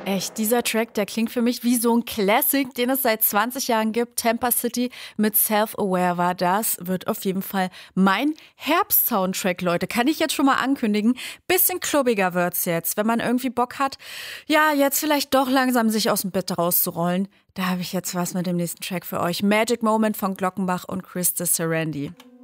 Echt, dieser Track, der klingt für mich wie so ein Classic, den es seit 20 Jahren gibt. Tampa City mit Self-Aware war das. Wird auf jeden Fall mein Herbst-Soundtrack, Leute. Kann ich jetzt schon mal ankündigen. Bisschen klubbiger wird's jetzt, wenn man irgendwie Bock hat, ja, jetzt vielleicht doch langsam sich aus dem Bett rauszurollen. Da habe ich jetzt was mit dem nächsten Track für euch. Magic Moment von Glockenbach und Chris de Serendi.